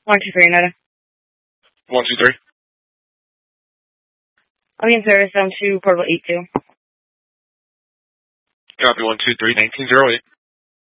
123, Netta. 123. I'll be in service down to Portable 82. Copy 123, 1908.